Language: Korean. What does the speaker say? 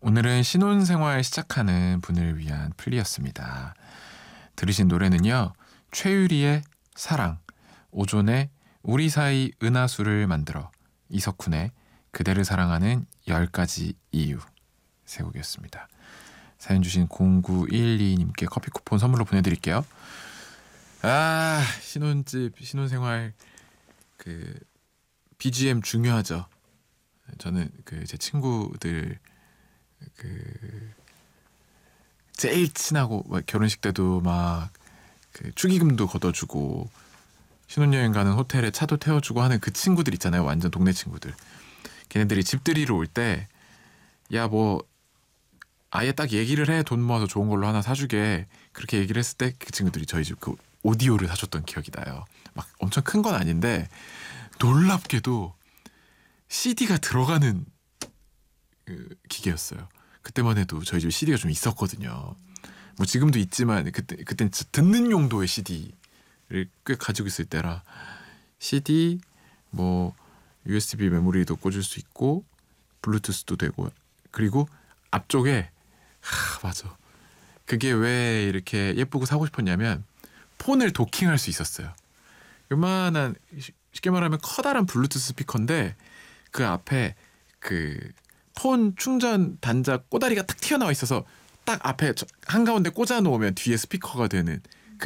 오늘은 신혼생활 시작하는 분을 위한 플리였습니다. 들으신 노래는요. 최유리의 사랑, 오존의 우리 사이 은하수를 만들어, 이석훈의 그대를 사랑하는 10가지 이유 세 곡이었습니다. 사연 주신 0912님께 커피 쿠폰 선물로 보내드릴게요. 신혼집, 신혼생활 그 BGM 중요하죠. 저는 제 친구들 제일 친하고 결혼식 때도 막 축의금도 걷어주고 신혼여행 가는 호텔에 차도 태워주고 하는 그 친구들 있잖아요. 완전 동네 친구들. 걔네들이 집들이로 올 때 야 뭐 아예 딱 얘기를 해, 돈 모아서 좋은 걸로 하나 사주게, 그렇게 얘기를 했을 때 그 친구들이 저희 집 그 오디오를 사줬던 기억이 나요. 막 엄청 큰 건 아닌데 놀랍게도 CD가 들어가는 기계였어요. 그때만 해도 저희 집에 CD가 좀 있었거든요. 뭐 지금도 있지만 그땐 듣는 용도의 CD를 꽤 가지고 있을 때라 CD 뭐 USB 메모리도 꽂을 수 있고 블루투스도 되고, 그리고 앞쪽에 맞아, 그게 왜 이렇게 예쁘고 사고 싶었냐면 폰을 도킹할 수 있었어요. 요만한, 쉽게 말하면 커다란 블루투스 스피커인데 그 앞에 폰 충전 단자 꼬다리가 딱 튀어나와 있어서 딱 앞에 한가운데 꽂아 놓으면 뒤에 스피커가 되는